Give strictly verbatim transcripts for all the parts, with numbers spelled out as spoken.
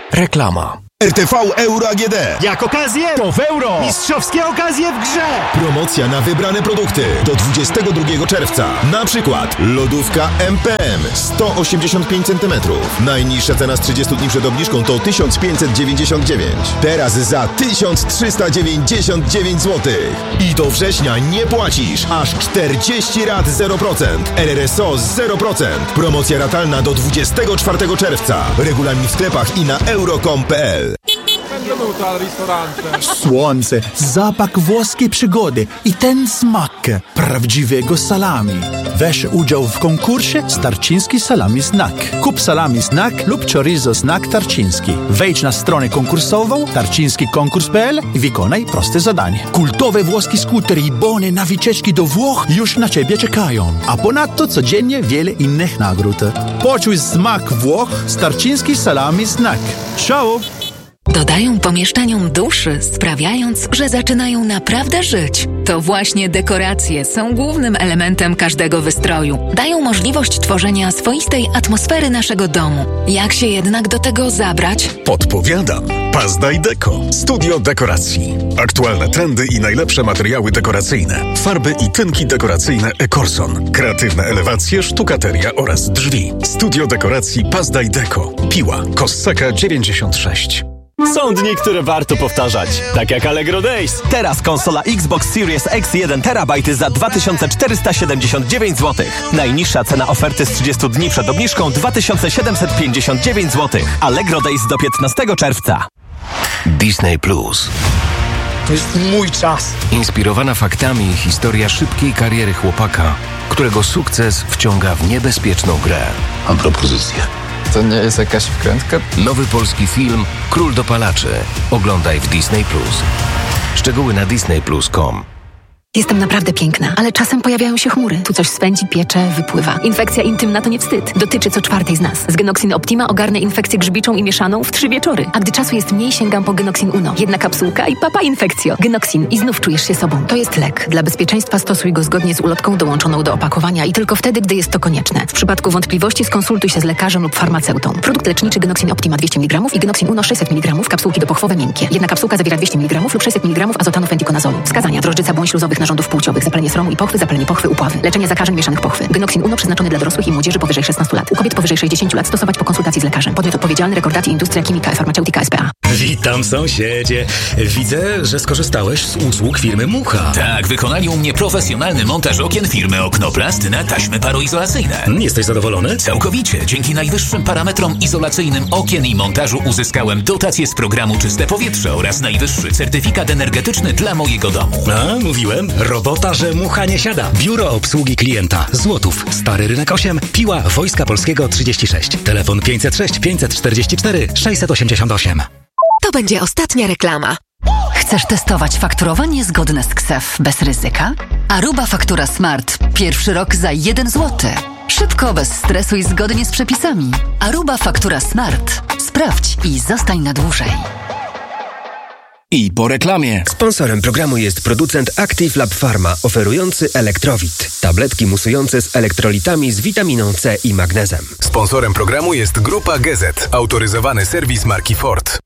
Reklama. R T V Euro A G D. Jak okazję, to w euro. Mistrzowskie okazje w grze. Promocja na wybrane produkty do dwudziestego drugiego czerwca. Na przykład lodówka M P M sto osiemdziesiąt pięć centymetrów. Najniższa cena z trzydziestu dni przed obniżką to tysiąc pięćset dziewięćdziesiąt dziewięć. Teraz za tysiąc trzysta dziewięćdziesiąt dziewięć złotych. I do września nie płacisz. Aż czterdzieści rat zero procent. R R S O zero procent. Promocja ratalna do dwudziestego czwartego czerwca. Regulamin w sklepach i na euro kropka com kropka p l. Słońce, zapach włoskiej przygody i ten smak prawdziwego salami. Weź udział w konkursie Tarczyński Salami Snack. Kup salami snack lub chorizo snack tarczyński. Wejdź na stronę konkursową tarczyński konkurs kropka p l i wykonaj proste zadanie. Kultowe włoskie skutery i bony na wycieczki do Włoch już na Ciebie czekają. A ponadto codziennie wiele innych nagród. Poczuj smak Włoch z Tarczyński Salami Snack. Ciao! Dodają pomieszczeniom duszy, sprawiając, że zaczynają naprawdę żyć. To właśnie dekoracje są głównym elementem każdego wystroju. Dają możliwość tworzenia swoistej atmosfery naszego domu. Jak się jednak do tego zabrać? Podpowiadam. Pazdaj Deko. Studio dekoracji. Aktualne trendy i najlepsze materiały dekoracyjne. Farby i tynki dekoracyjne Ecorson. Kreatywne elewacje, sztukateria oraz drzwi. Studio dekoracji Pazdaj Deko. Piła. Kossaka dziewięćdziesiąt sześć. Są dni, które warto powtarzać. Tak jak Allegro Days. Teraz konsola Xbox Series X jeden terabajt za dwa tysiące czterysta siedemdziesiąt dziewięć złotych. Najniższa cena oferty z trzydziestu dni przed obniżką dwa tysiące siedemset pięćdziesiąt dziewięć złotych. Allegro Days do piętnastego czerwca. Disney Plus. To jest mój czas. Inspirowana faktami historia szybkiej kariery chłopaka, którego sukces wciąga w niebezpieczną grę. Mam propozycję. To nie jest jakaś wkrętka? Nowy polski film Król dopalaczy. Oglądaj w Disney Plus. Szczegóły na disney plus kropka com. Jestem naprawdę piękna, ale czasem pojawiają się chmury. Tu coś swędzi, piecze, wypływa. Infekcja intymna to nie wstyd. Dotyczy co czwartej z nas. Z Genoxin Optima ogarnę infekcję grzybiczą i mieszaną w trzy wieczory. A gdy czasu jest mniej, sięgam po Genoxin Uno. Jedna kapsułka i papa infekcjo. Genoxin i znów czujesz się sobą. To jest lek. Dla bezpieczeństwa stosuj go zgodnie z ulotką dołączoną do opakowania i tylko wtedy, gdy jest to konieczne. W przypadku wątpliwości skonsultuj się z lekarzem lub farmaceutą. Produkt leczniczy Genoxin Optima dwieście miligramów i Genoxin Uno sześćset miligramów, kapsułki dopochwowe miękkie. Jedna kapsułka zawiera dwieście miligramów lub sześćset miligramów azotanu fentikonazolu. Wskazania: drożdżyca błon śluzowych narządów płciowych, zapalenie sromu i pochwy, zapalenie pochwy, upławy. Leczenie zakażeń mieszanych pochwy. Genoxin Uno przeznaczony dla dorosłych i młodzieży powyżej szesnastu lat. U kobiet powyżej sześćdziesięciu lat stosować po konsultacji z lekarzem. Podmiot odpowiedzialny: Rekordacji Industria Chimica Farmaceutica S P A. Witam sąsiedzie. Widzę, że skorzystałeś z usług firmy Mucha. Tak, wykonali u mnie profesjonalny montaż okien firmy Oknoplast na taśmy paroizolacyjne. Jesteś zadowolony? Całkowicie. Dzięki najwyższym parametrom izolacyjnym okien i montażu uzyskałem dotację z programu Czyste Powietrze oraz najwyższy certyfikat energetyczny dla mojego domu. A, mówiłem. Robota, że mucha nie siada. Biuro obsługi klienta. Złotów. Stary Rynek osiem. Piła Wojska Polskiego trzydzieści sześć. Telefon pięćset sześć pięćset czterdzieści cztery sześćset osiemdziesiąt osiem. To będzie ostatnia reklama. Chcesz testować fakturowanie zgodne z K S E F bez ryzyka? Aruba Faktura Smart. Pierwszy rok za jeden złoty. Szybko, bez stresu i zgodnie z przepisami. Aruba Faktura Smart. Sprawdź i zostań na dłużej. I po reklamie. Sponsorem programu jest producent Active Lab Pharma, oferujący Elektrowit. Tabletki musujące z elektrolitami z witaminą C i magnezem. Sponsorem programu jest Grupa G Z, autoryzowany serwis marki Ford.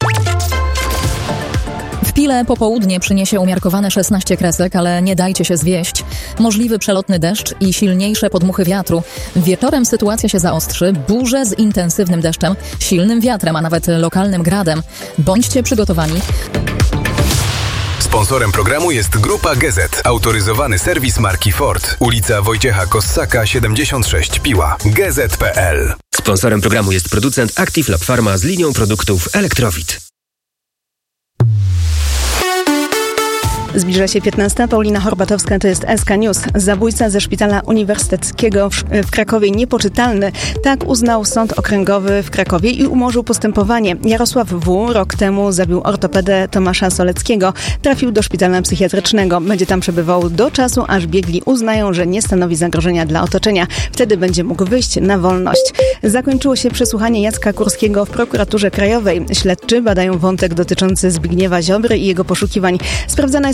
W Pile popołudnie przyniesie umiarkowane szesnaście kresek, ale nie dajcie się zwieść. Możliwy przelotny deszcz i silniejsze podmuchy wiatru. Wieczorem sytuacja się zaostrzy. Burze z intensywnym deszczem, silnym wiatrem, a nawet lokalnym gradem. Bądźcie przygotowani. Sponsorem programu jest Grupa G Z, autoryzowany serwis marki Ford. Ulica Wojciecha Kossaka siedemdziesiąt sześć, Piła. g z kropka p l. Sponsorem programu jest producent Active Lab Pharma z linią produktów Elektrowit. Zbliża się piętnasta. Paulina Horbatowska, to jest S K News. Zabójca ze szpitala uniwersyteckiego w, w Krakowie niepoczytalny. Tak uznał Sąd Okręgowy w Krakowie i umorzył postępowanie. Jarosław W. rok temu zabił ortopedę Tomasza Soleckiego. Trafił do szpitala psychiatrycznego. Będzie tam przebywał do czasu, aż biegli uznają, że nie stanowi zagrożenia dla otoczenia. Wtedy będzie mógł wyjść na wolność. Zakończyło się przesłuchanie Jacka Kurskiego w prokuraturze krajowej. Śledczy badają wątek dotyczący Zbigniewa Ziobry i jego poszukiwań. Sprawdzana jest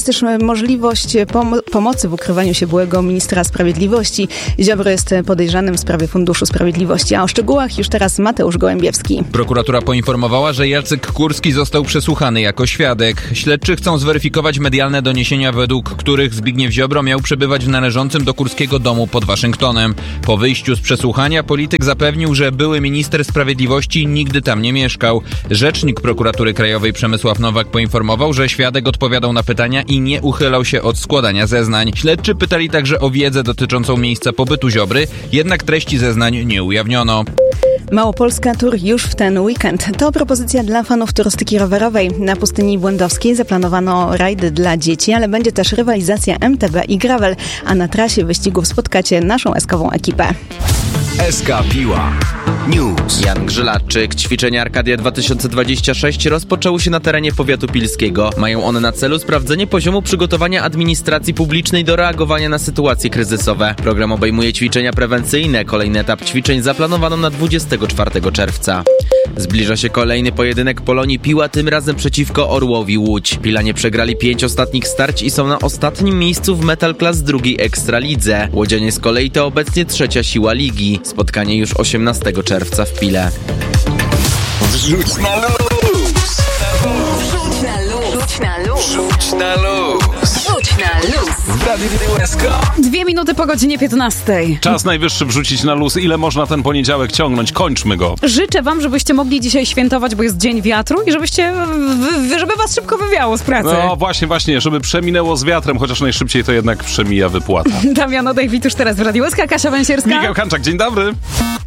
też możliwość pom- pomocy w ukrywaniu się byłego ministra sprawiedliwości. Ziobro jest podejrzanym w sprawie Funduszu Sprawiedliwości. A o szczegółach już teraz Mateusz Gołębiewski. Prokuratura poinformowała, że Jacek Kurski został przesłuchany jako świadek. Śledczy chcą zweryfikować medialne doniesienia, według których Zbigniew Ziobro miał przebywać w należącym do Kurskiego domu pod Waszyngtonem. Po wyjściu z przesłuchania polityk zapewnił, że były minister sprawiedliwości nigdy tam nie mieszkał. Rzecznik Prokuratury Krajowej Przemysław Nowak poinformował, że świadek odpowiadał na pytania i nie uchylał się od składania zeznań. Śledczy pytali także o wiedzę dotyczącą miejsca pobytu Ziobry, jednak treści zeznań nie ujawniono. Małopolska Tour już w ten weekend. To propozycja dla fanów turystyki rowerowej. Na Pustyni Błędowskiej zaplanowano rajdy dla dzieci, ale będzie też rywalizacja M T B i gravel, a na trasie wyścigów spotkacie naszą eskową ekipę. S K Piła News. Jan Grzylaczyk. Ćwiczenia Arkadia dwa tysiące dwadzieścia sześć rozpoczęły się na terenie powiatu pilskiego. Mają one na celu sprawdzenie poziomu przygotowania administracji publicznej do reagowania na sytuacje kryzysowe. Program obejmuje ćwiczenia prewencyjne. Kolejny etap ćwiczeń zaplanowano na dwudziestego czwartego czerwca. Zbliża się kolejny pojedynek Polonii Piła, tym razem przeciwko Orłowi Łódź. Pilanie przegrali pięć ostatnich starć i są na ostatnim miejscu w Metal Class drugiej Ekstralidze. Łodzianie z kolei to obecnie trzecia siła ligi. Spotkanie już osiemnastego czerwca w Pile. Wrzuć na luz! Wrzuć na luz! Wrzuć na luz! Wrzuć na luz! Wrzuć na luz! W Radiu S K. Dwie minuty po godzinie piętnastej. Czas najwyższy wrzucić na luz. Ile można ten poniedziałek ciągnąć? Kończmy go. Życzę wam, żebyście mogli dzisiaj świętować, bo jest Dzień Wiatru i żebyście, w, żeby was szybko wywiało z pracy. No właśnie, właśnie, żeby przeminęło z wiatrem, chociaż najszybciej to jednak przemija wypłata. Damiano David już teraz w Radiu S K, Kasia Węsierska. Michał Kanczak, dzień dobry.